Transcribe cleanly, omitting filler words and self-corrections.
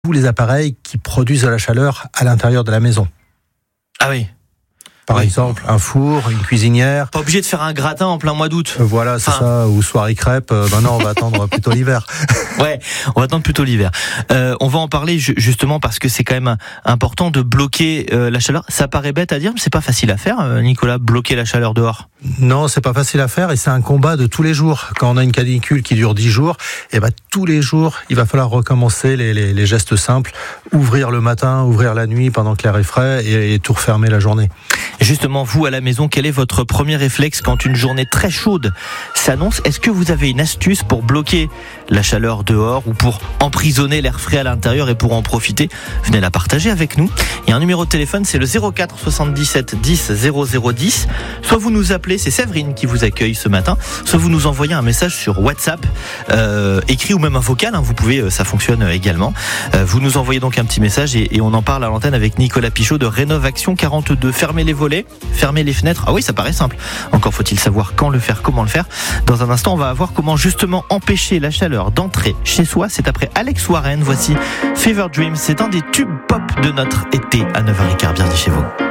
tous les appareils qui produisent de la chaleur à l'intérieur de la maison. Ah oui. Par exemple, un four, une cuisinière. Pas obligé de faire un gratin en plein mois d'août. Voilà, c'est ça, ou soirée crêpe. Non, on va attendre plutôt l'hiver. Ouais, on va attendre plutôt l'hiver. On va en parler justement parce que c'est quand même important de bloquer la chaleur. Ça paraît bête à dire, mais c'est pas facile à faire, Nicolas, bloquer la chaleur dehors. Non, c'est pas facile à faire et c'est un combat de tous les jours. Quand on a une canicule qui dure 10 jours, tous les jours, il va falloir recommencer les gestes simples. Ouvrir le matin, ouvrir la nuit pendant que l'air est frais et tout refermer la journée. Justement, vous à la maison, quel est votre premier réflexe quand une journée très chaude s'annonce ? Est-ce que vous avez une astuce pour bloquer la chaleur dehors ou pour emprisonner l'air frais à l'intérieur et pour en profiter ? Venez la partager avec nous. Il y a un numéro de téléphone, c'est le 04 77 10 00 10. Soit vous nous appelez, c'est Séverine qui vous accueille ce matin, soit vous nous envoyez un message sur WhatsApp, écrit ou même un vocal, vous pouvez, ça fonctionne également. Vous nous envoyez donc un petit message et on en parle à l'antenne avec Nicolas Pichot de Rénovaction 42. Fermez les volets, fermez les fenêtres. Ah oui, ça paraît simple. Encore faut-il savoir quand le faire, comment le faire. Dans un instant, on va voir comment justement empêcher la chaleur d'entrer chez soi. C'est après Alex Warren. Voici Fever Dreams. C'est un des tubes pop de notre été à 9h15. Bienvenue chez vous.